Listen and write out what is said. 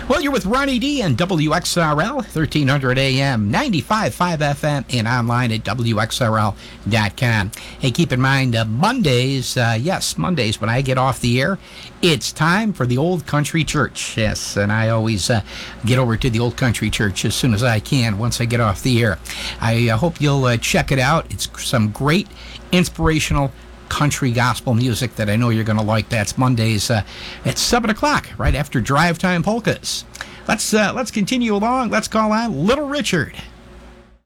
Well, you're with Ronnie D and WXRL, 1300 AM, 95.5 FM, and online at WXRL.com. Hey, keep in mind, Mondays, Mondays, when I get off the air, it's time for the Old Country Church. Yes, and I always get over to the Old Country Church as soon as I can once I get off the air. I hope you'll check it out. It's some great inspirational country gospel music that I know you're going to like. That's Mondays at 7 o'clock, right after Drive Time Polkas. Let's continue along. Let's call on Little Richard.